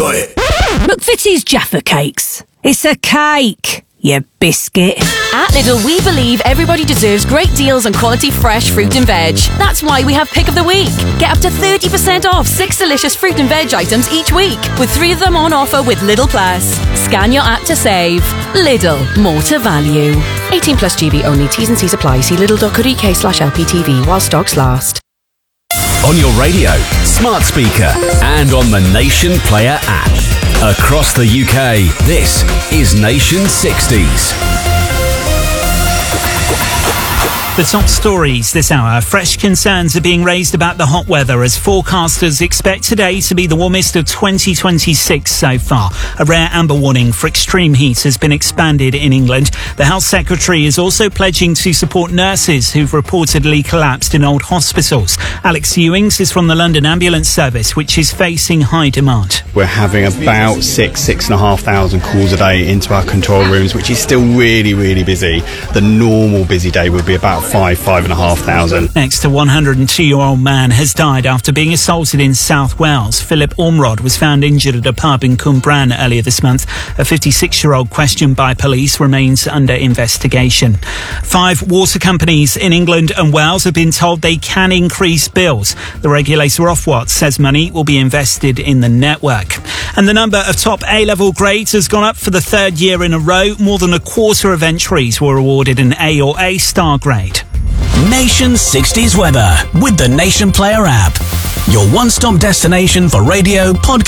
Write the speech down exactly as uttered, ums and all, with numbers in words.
got it. McVitie's Jaffa Cakes. It's a cake, you biscuit. At Lidl, we believe everybody deserves great deals on quality fresh fruit and veg. That's why we have Pick of the Week. Get up to thirty percent off six delicious fruit and veg items each week, with three of them on offer with Lidl Plus. Scan your app to save. Lidl, more to value. eighteen plus G B only. T's and C's apply. See lidl.co.uk slash LPTV while stocks last. On your radio, smart speaker, and on the Nation Player app. Across the U K, this is Nation sixties. The top stories this hour. Fresh concerns are being raised about the hot weather as forecasters expect today to be the warmest of twenty twenty-six so far. A rare amber warning for extreme heat has been expanded in England. The Health Secretary is also pledging to support nurses who've reportedly collapsed in old hospitals. Alex Ewings is from the London Ambulance Service, which is facing high demand. We're having about six, six and a half thousand calls a day into our control rooms, which is still really, really busy. The normal busy day would be about five, five and a half thousand. Next, a one hundred two-year-old man has died after being assaulted in South Wales. Philip Ormrod was found injured at a pub in Cwmbran earlier this month. A fifty-six-year-old questioned by police remains under investigation. Five water companies in England and Wales have been told they can increase bills. The regulator Ofwat says money will be invested in the network. And the number of top A-level grades has gone up for the third year in a row. More than a quarter of entries were awarded an A or A star grade. Nation sixties weather with the Nation Player app. Your one-stop destination for radio, podcast,